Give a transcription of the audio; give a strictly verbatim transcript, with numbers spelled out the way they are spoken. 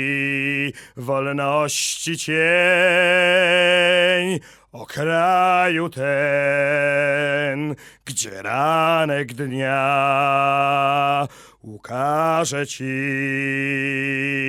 wolności cień, o kraju ten, gdzie ranek dnia ukaże ci.